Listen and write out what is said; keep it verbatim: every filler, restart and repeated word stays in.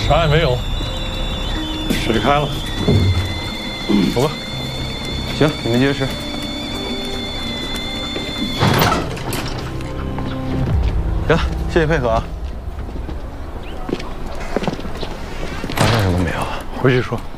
啥也没有，水开了，走吧。 行，你们接着吃。行，谢谢配合啊。发现什么没有？ 回去说。